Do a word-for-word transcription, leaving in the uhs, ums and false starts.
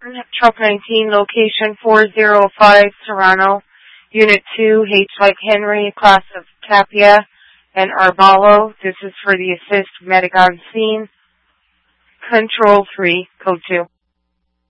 Truck nineteen, location four oh five, Toronto. Unit two, H like Henry, class of Tapia and Arbalo. This is for the assist medic on scene. Control three, code two.